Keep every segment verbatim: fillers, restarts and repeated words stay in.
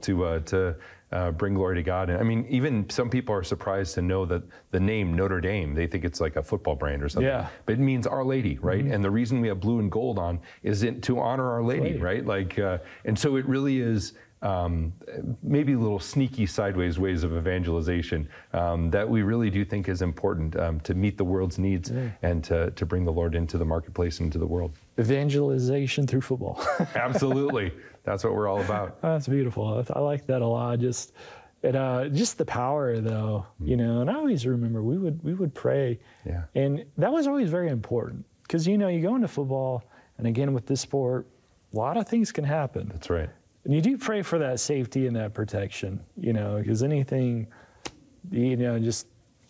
to uh, to uh, bring glory to God. And I mean, even some people are surprised to know that the name Notre Dame, they think it's like a football brand or something. Yeah. But it means Our Lady, right? Mm-hmm. And the reason we have blue and gold on is it to honor Our Lady, Lady. right? Like, uh, and so it really is. Um, maybe little sneaky sideways ways of evangelization um, that we really do think is important um, to meet the world's needs yeah. and to, to bring the Lord into the marketplace and into the world. Evangelization through football. Absolutely. That's what we're all about. That's beautiful. I like that a lot. Just, it, uh, just the power, though, mm. you know. And I always remember we would we would pray, yeah. and that was always very important because you know you go into football, and again with this sport, a lot of things can happen. That's right. And you do pray for that safety and that protection, you know, because anything, you know, just,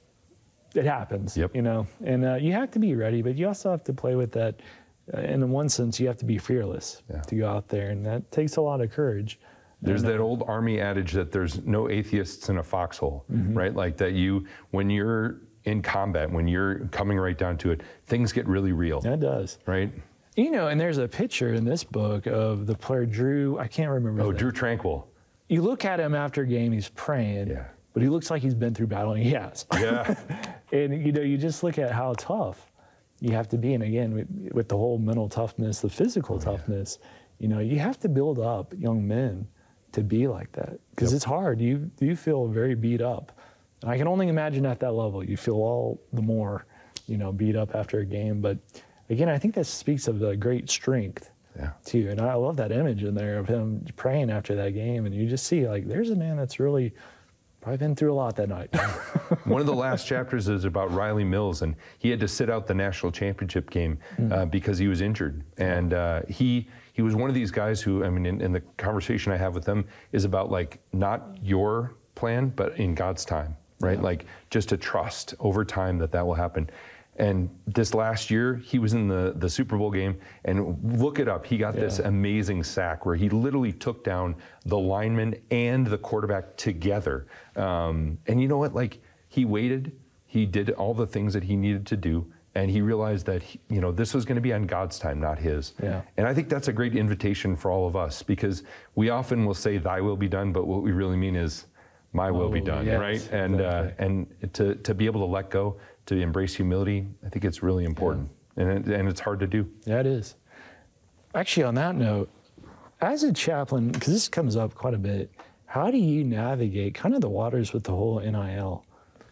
it happens, yep. you know. And uh, you have to be ready, but you also have to play with that. Uh, in one sense, you have to be fearless yeah. to go out there, and that takes a lot of courage. There's and, that uh, old Army adage that there's no atheists in a foxhole, mm-hmm. right? Like that you, when you're in combat, when you're coming right down to it, things get really real. That does. Right? You know, and there's a picture in this book of the player Drew, I can't remember. Oh, that. Drew Tranquil. You look at him after a game, he's praying, yeah. but he looks like he's been through battle, and he has. Yeah. And, you know, you just look at how tough you have to be. And again, with, with the whole mental toughness, the physical oh, toughness, yeah. you know, you have to build up young men to be like that because yep. it's hard. You, you feel very beat up. And I can only imagine at that level, you feel all the more, you know, beat up after a game. But again, I think that speaks of the great strength yeah. too. And I love that image in there of him praying after that game. And you just see, like, there's a man that's really probably been through a lot that night. One of the last chapters is about Riley Mills, and he had to sit out the national championship game mm. uh, because he was injured. And uh, he he was one of these guys who, I mean, in, in the conversation I have with them is about, like, not your plan, but in God's time, right? Yeah. Like, just to trust over time that that will happen. And this last year, he was in the, the Super Bowl game, and look it up. He got yeah. this amazing sack where he literally took down the lineman and the quarterback together. Um, and you know what? Like, he waited. He did all the things that he needed to do, and he realized that, he, you know, this was going to be on God's time, not his. Yeah. And I think that's a great invitation for all of us, because we often will say, thy will be done, but what we really mean is, my will oh, be done, yes, right? And exactly. uh, and to, to be able to let go, to embrace humility, I think it's really important. Yeah. And, it, and it's hard to do. Yeah, it is. Actually, on that note, as a chaplain, because this comes up quite a bit, how do you navigate kind of the waters with the whole N I L?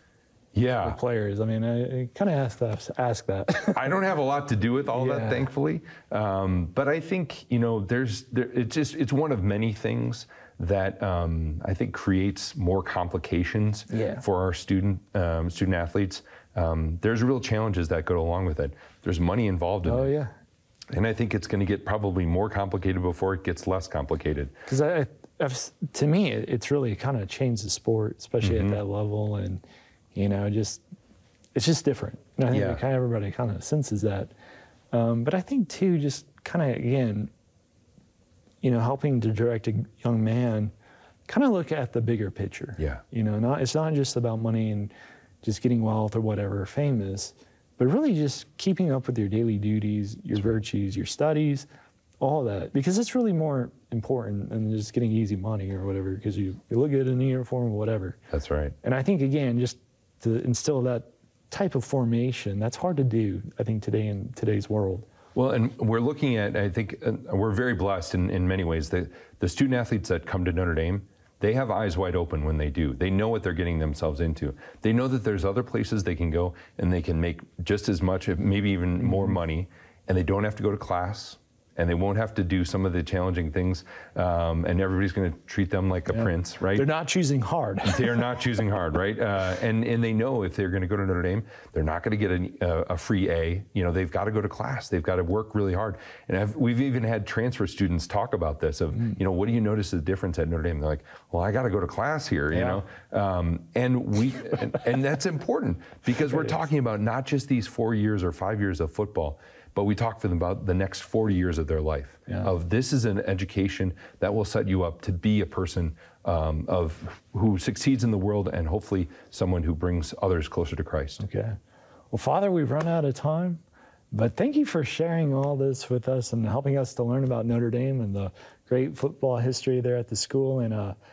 Yeah. The players. I mean, I, I kind of ask that. Ask that. I don't have a lot to do with all yeah. that, thankfully. Um, but I think, you know, there's, there, it's just, it's one of many things that um, I think creates more complications yeah. for our student um, student athletes. Um, there's real challenges that go along with it. There's money involved in oh, it. Oh yeah. And I think it's going to get probably more complicated before it gets less complicated. Because I, I've, to me, it's really kind of changed the sport, especially mm-hmm. at that level, and you know, just it's just different. And I think yeah. kind of everybody kind of senses that. Um, but I think too, just kind of again, you know, helping to direct a young man, kind of look at the bigger picture. Yeah. You know, not it's not just about money and just getting wealth or whatever, fame is, but really just keeping up with your daily duties, your virtues, your studies, all that, because it's really more important than just getting easy money or whatever, because you, you look good in the uniform or whatever. That's right. And I think, again, just to instill that type of formation, that's hard to do, I think, today in today's world. Well, and we're looking at, I think, uh, we're very blessed in, in many ways. The, the student athletes that come to Notre Dame, they have eyes wide open when they do. They know what they're getting themselves into. They know that there's other places they can go and they can make just as much, maybe even mm-hmm. more money, and they don't have to go to class, and they won't have to do some of the challenging things, um, and everybody's going to treat them like a yeah. prince, right? They're not choosing hard. They are not choosing hard, right? Uh, and and they know if they're going to go to Notre Dame, they're not going to get a, a free A. You know, they've got to go to class. They've got to work really hard. And I've, we've even had transfer students talk about this of, mm. you know, what do you notice the difference at Notre Dame? They're like, well, I got to go to class here, yeah. you know? Um, and we and, and that's important because we're talking about not just these four years or five years of football, but we talk for them about the next forty years of their life. Yeah. Of this is an education that will set you up to be a person um, of who succeeds in the world, and hopefully someone who brings others closer to Christ. Okay. Well, Father, we've run out of time, but thank you for sharing all this with us and helping us to learn about Notre Dame and the great football history there at the school. And uh,